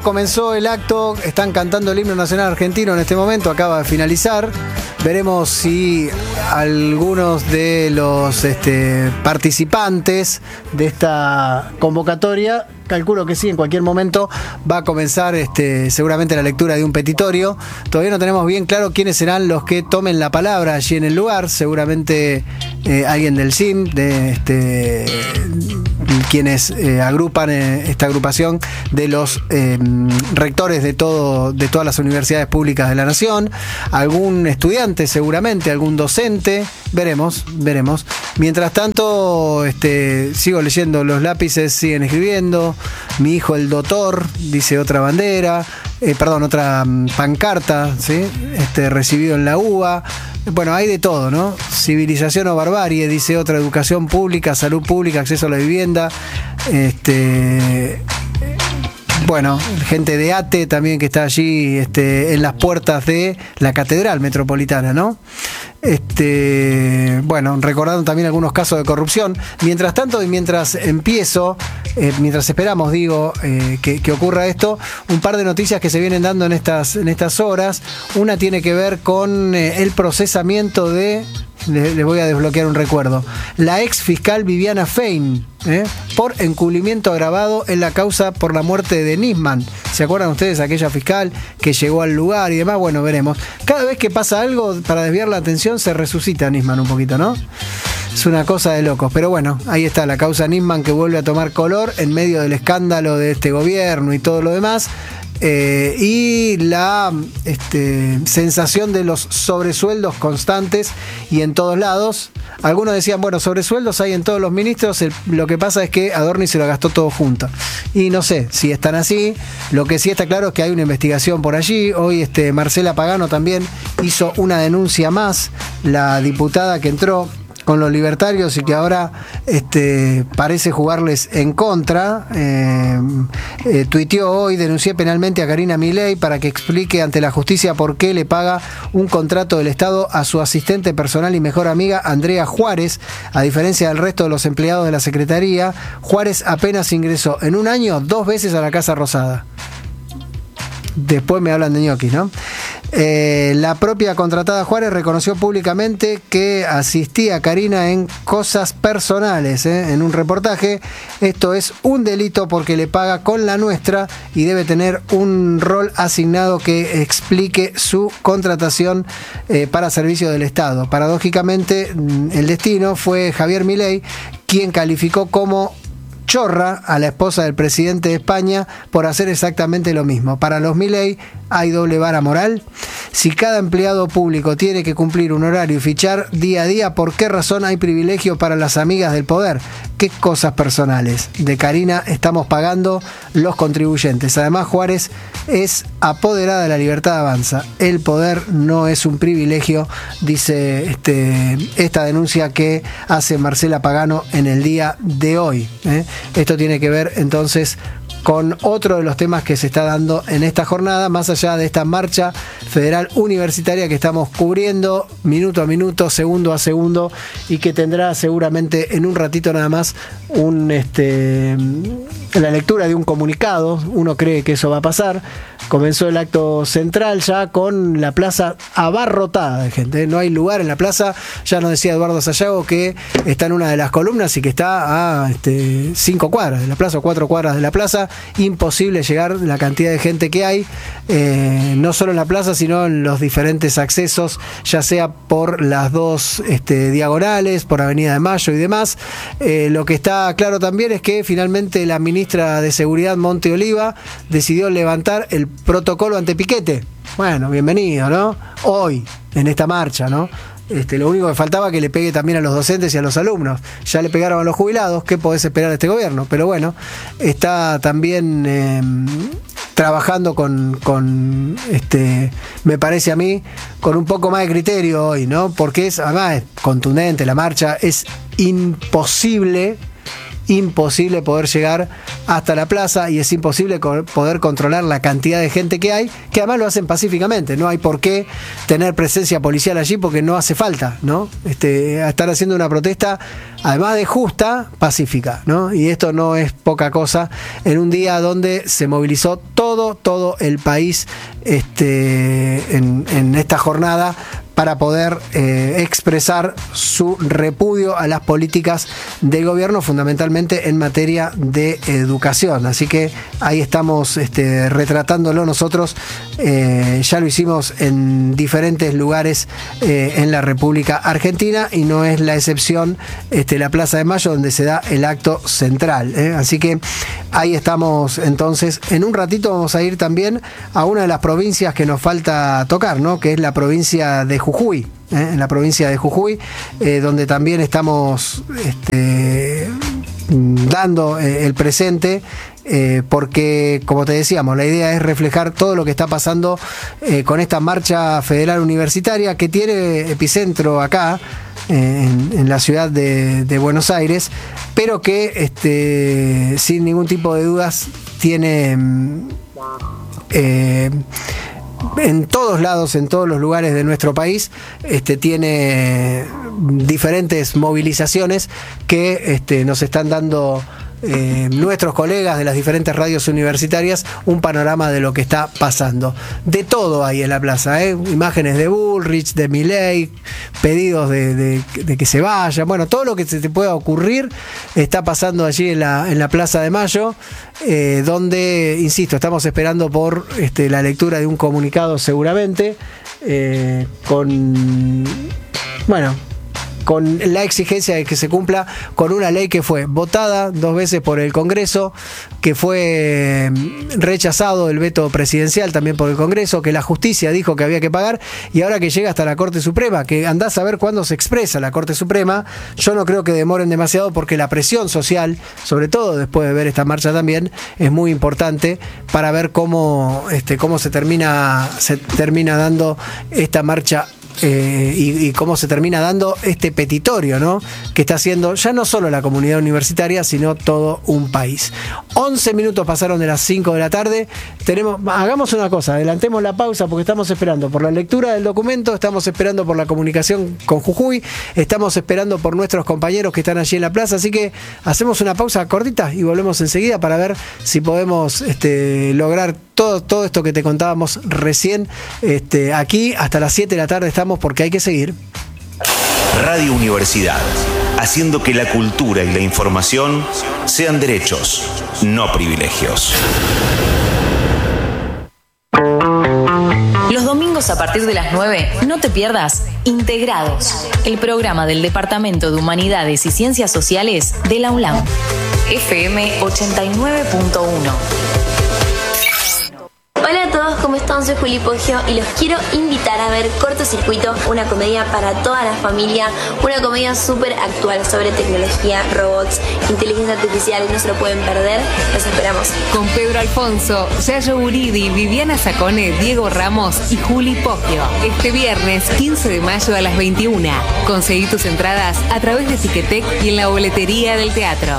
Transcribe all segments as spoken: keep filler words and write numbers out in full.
Comenzó el acto, están cantando el himno nacional argentino en este momento, acaba de finalizar. Veremos si algunos de los este, participantes de esta convocatoria, calculo que sí, en cualquier momento va a comenzar este, seguramente la lectura de un petitorio. Todavía no tenemos bien claro quiénes serán los que tomen la palabra allí en el lugar, seguramente eh, alguien del S I M, de este, quienes eh, agrupan eh, esta agrupación de los eh, rectores de, todo, de todas las universidades públicas de la nación, algún estudiante seguramente, algún docente, veremos, veremos. Mientras tanto, este, sigo leyendo, los lápices siguen escribiendo, mi hijo el doctor, dice otra bandera, eh, perdón, otra um, pancarta, ¿sí? Este, recibido en la U B A. Bueno, hay de todo, ¿no? Civilización o barbarie, dice otra, educación pública, salud pública, acceso a la vivienda, este... Bueno, gente de A T E también que está allí este, en las puertas de la Catedral Metropolitana, ¿no? Este, bueno, recordando también algunos casos de corrupción. Mientras tanto y mientras empiezo, eh, mientras esperamos, digo, eh, que, que ocurra esto, un par de noticias que se vienen dando en estas, en estas horas. Una tiene que ver con eh, el procesamiento de... Les le voy a desbloquear un recuerdo. La ex fiscal Viviana Fein, ¿eh? por encubrimiento agravado en la causa por la muerte de Nisman. ¿Se acuerdan ustedes aquella fiscal que llegó al lugar y demás? Bueno, veremos. Cada vez que pasa algo para desviar la atención se resucita Nisman un poquito, ¿no? Es una cosa de locos. Pero bueno, ahí está la causa Nisman que vuelve a tomar color en medio del escándalo de este gobierno y todo lo demás. Eh, y la este, sensación de los sobresueldos constantes y en todos lados. Algunos decían, bueno, sobresueldos hay en todos los ministros, el, lo que pasa es que Adorni se lo gastó todo junto. Y no sé si están así. Lo que sí está claro es que hay una investigación por allí. Hoy este, Marcela Pagano también hizo una denuncia más, la diputada que entró con los libertarios y que ahora este, parece jugarles en contra. Eh, eh, tuiteó hoy, denuncié penalmente a Karina Milei para que explique ante la justicia por qué le paga un contrato del Estado a su asistente personal y mejor amiga Andrea Juárez. A diferencia del resto de los empleados de la Secretaría, Juárez apenas ingresó en un año dos veces a la Casa Rosada. Después me hablan de ñoquis, ¿no? Eh, la propia contratada Juárez reconoció públicamente que asistía a Karina en cosas personales, ¿eh? En un reportaje. Esto es un delito porque le paga con la nuestra y debe tener un rol asignado que explique su contratación eh, para servicio del Estado. Paradójicamente, el destino fue Javier Milei, quien calificó como chorra a la esposa del presidente de España por hacer exactamente lo mismo. Para los Milei hay doble vara moral. Si cada empleado público tiene que cumplir un horario y fichar día a día, ¿por qué razón hay privilegio para las amigas del poder? ¿Qué cosas personales de Karina estamos pagando los contribuyentes? Además, Juárez es apoderada de la Libertad Avanza. El poder no es un privilegio, dice este, esta denuncia que hace Marcela Pagano en el día de hoy, ¿eh? Esto tiene que ver entonces con otro de los temas que se está dando en esta jornada, más allá de esta marcha federal universitaria que estamos cubriendo minuto a minuto, segundo a segundo, y que tendrá seguramente en un ratito nada más un este la lectura de un comunicado. Uno cree que eso va a pasar. Comenzó el acto central ya con la plaza abarrotada de gente. No hay lugar en la plaza. Ya nos decía Eduardo Sayago que está en una de las columnas y que está a este, cinco cuadras de la plaza o cuatro cuadras de la plaza. Imposible llegar la cantidad de gente que hay, eh, no solo en la plaza, sino en los diferentes accesos, ya sea por las dos este, diagonales, por Avenida de Mayo y demás. Eh, lo que está claro también es que finalmente la ministra de Seguridad, Monte Oliva, decidió levantar el protocolo ante piquete. Bueno, bienvenido, ¿no? Hoy, en esta marcha, ¿no? Este, lo único que faltaba que le pegue también a los docentes y a los alumnos. Ya le pegaron a los jubilados. ¿Qué podés esperar de este gobierno? Pero bueno, está también eh, trabajando con, con este, me parece a mí, con un poco más de criterio hoy, ¿no? Porque es, además, es contundente la marcha. Es imposible imposible poder llegar hasta la plaza y es imposible co- poder controlar la cantidad de gente que hay, que además lo hacen pacíficamente. No hay por qué tener presencia policial allí porque no hace falta, ¿no? Este, estar haciendo una protesta, además de justa, pacífica, ¿no? Y esto no es poca cosa en un día donde se movilizó todo, todo el país este, en, en esta jornada para poder eh, expresar su repudio a las políticas del gobierno, fundamentalmente en materia de educación. Así que ahí estamos este, retratándolo nosotros, eh, ya lo hicimos en diferentes lugares eh, en la República Argentina y no es la excepción este, la Plaza de Mayo, donde se da el acto central. ¿eh? Así que ahí estamos entonces. En un ratito vamos a ir también a una de las provincias que nos falta tocar, ¿no? Que es la provincia de Jujuy, ¿eh? en la provincia de Jujuy, eh, donde también estamos este, dando eh, el presente, eh, porque, como te decíamos, la idea es reflejar todo lo que está pasando eh, con esta marcha federal universitaria que tiene epicentro acá, En, en la ciudad de, de Buenos Aires, pero que este, sin ningún tipo de dudas tiene eh, en todos lados, en todos los lugares de nuestro país, este, tiene diferentes movilizaciones que este, nos están dando Eh, nuestros colegas de las diferentes radios universitarias un panorama de lo que está pasando. De todo hay en la plaza, ¿eh? Imágenes de Bullrich, de Milei, pedidos de, de, de que se vaya, bueno, todo lo que se te pueda ocurrir está pasando allí en la, en la Plaza de Mayo, eh, donde, insisto, estamos esperando por este, la lectura de un comunicado seguramente, eh, con, bueno, con la exigencia de que se cumpla con una ley que fue votada dos veces por el Congreso, que fue rechazado el veto presidencial también por el Congreso, que la justicia dijo que había que pagar y ahora que llega hasta la Corte Suprema, que andás a ver cuándo se expresa la Corte Suprema. Yo no creo que demoren demasiado porque la presión social, sobre todo después de ver esta marcha también, es muy importante para ver cómo, este, cómo se termina, se termina dando esta marcha. Eh, y, y cómo se termina dando este petitorio, ¿no? Que está haciendo ya no solo la comunidad universitaria, sino todo un país. once minutos pasaron de las cinco de la tarde. Tenemos, hagamos una cosa, adelantemos la pausa porque estamos esperando por la lectura del documento, estamos esperando por la comunicación con Jujuy, estamos esperando por nuestros compañeros que están allí en la plaza, así que hacemos una pausa cortita y volvemos enseguida para ver si podemos este, lograr todo, todo esto que te contábamos recién. Este, aquí hasta las siete de la tarde estamos porque hay que seguir. Radio Universidad, haciendo que la cultura y la información sean derechos, no privilegios. Los domingos a partir de las nueve, no te pierdas Integrados, el programa del Departamento de Humanidades y Ciencias Sociales de la UNLAM. F M ochenta y nueve punto uno. Hola a todos, ¿cómo están? Soy Juli Poggio y los quiero invitar a ver Cortocircuito, una comedia para toda la familia, una comedia súper actual sobre tecnología, robots, inteligencia artificial, no se lo pueden perder, los esperamos. Con Pedro Alfonso, Yayo Guridi, Viviana Sacone, Diego Ramos y Juli Poggio. Este viernes quince de mayo a las veintiuna. Conseguí tus entradas a través de Ticketek y en la boletería del teatro.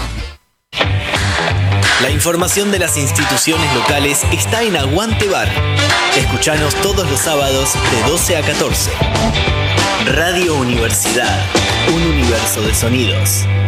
La información de las instituciones locales está en Aguante Bar. Escuchanos todos los sábados de doce a catorce. Radio Universidad, un universo de sonidos.